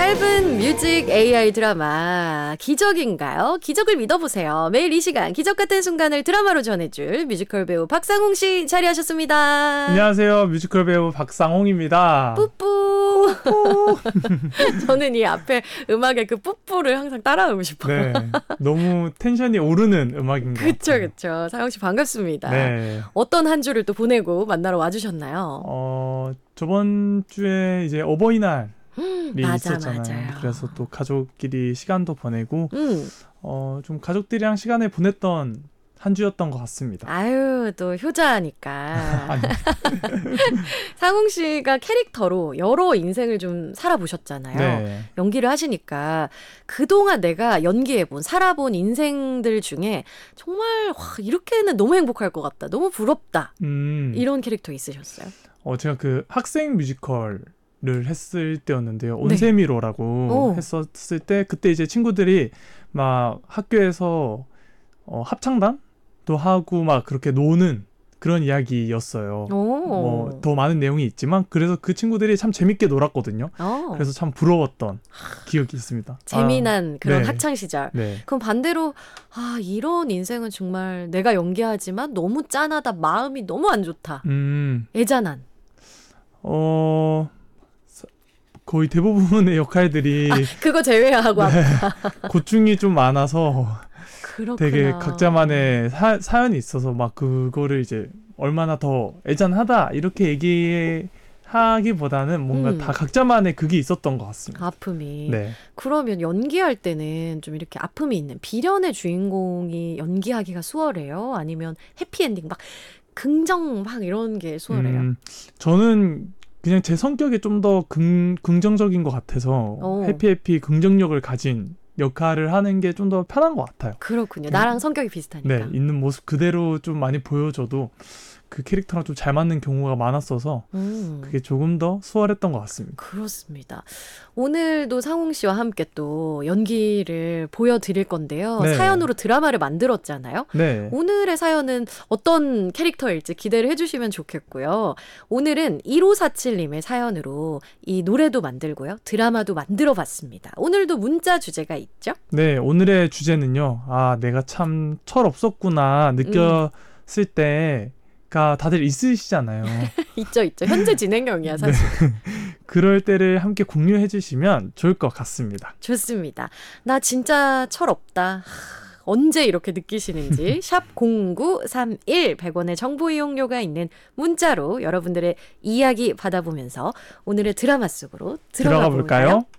짧은 뮤직 AI 드라마 기적인가요? 기적을 믿어보세요. 매일 이 시간 기적 같은 순간을 드라마로 전해줄 뮤지컬 배우 박상홍 씨 자리하셨습니다. 안녕하세요. 뮤지컬 배우 박상홍입니다. 뿌뿌. 저는 이 앞에 음악의 그 뿌뿌를 항상 따라하고 싶어요. 네, 너무 텐션이 오르는 음악인 것 같아요. 그쵸. 상홍 씨 반갑습니다. 네. 어떤 한 주를 또 보내고 만나러 와주셨나요? 저번 주에 이제 어버이날이 맞아. 있었잖아요. 그래서 또 가족끼리 시간도 보내고 좀 가족들이랑 시간을 보냈던 한 주였던 것 같습니다. 아유, 또 효자니까. 상홍 씨가 캐릭터로 여러 인생을 좀 살아보셨잖아요. 네. 연기를 하시니까 그동안 내가 연기해본, 살아본 인생들 중에 정말 와, 이렇게는 너무 행복할 것 같다. 너무 부럽다. 이런 캐릭터 있으셨어요? 제가 그 학생 뮤지컬을 했을 때였는데요. 온세미로라고 했었을 때 그때 이제 친구들이 막 학교에서 합창단도 하고 막 그렇게 노는 그런 이야기였어요. 뭐 더 많은 내용이 있지만 그래서 그 친구들이 참 재밌게 놀았거든요. 그래서 참 부러웠던 기억이 있습니다. 재미난 그런 네. 학창 시절. 네. 그럼 반대로 이런 인생은 정말 내가 연기하지만 너무 짠하다. 마음이 너무 안 좋다. 애잔한. 거의 대부분의 역할들이 그거 제외하고 네, 고충이 좀 많아서 그렇구나. 되게 각자만의 사연이 있어서 막 그거를 이제 얼마나 더 애잔하다 이렇게 얘기하기보다는 뭔가 다 각자만의 그게 있었던 것 같습니다. 아픔이. 네. 그러면 연기할 때는 좀 이렇게 아픔이 있는 비련의 주인공이 연기하기가 수월해요? 아니면 해피엔딩 막 긍정 막 이런 게 수월해요? 저는 그냥 제 성격이 좀 더 긍정적인 것 같아서 해피 긍정력을 가진 역할을 하는 게 좀 더 편한 것 같아요. 그렇군요. 나랑 성격이 비슷하니까. 네, 있는 모습 그대로 좀 많이 보여줘도 그 캐릭터랑 좀 잘 맞는 경우가 많았어서 그게 조금 더 수월했던 것 같습니다. 그렇습니다. 오늘도 상홍 씨와 함께 또 연기를 보여드릴 건데요. 네. 사연으로 드라마를 만들었잖아요. 네. 오늘의 사연은 어떤 캐릭터일지 기대를 해주시면 좋겠고요. 오늘은 1547님의 사연으로 이 노래도 만들고요. 드라마도 만들어봤습니다. 오늘도 문자 주제가 있죠? 네, 오늘의 주제는요. 내가 참 철없었구나 느꼈을 때가 다들 있으시잖아요. 있죠. 현재 진행형이야 사실. 네. 그럴 때를 함께 공유해 주시면 좋을 것 같습니다. 좋습니다. 나 진짜 철없다. 언제 이렇게 느끼시는지 샵 0931 100원의 정보 이용료가 있는 문자로 여러분들의 이야기 받아보면서 오늘의 드라마 속으로 들어가 볼까요?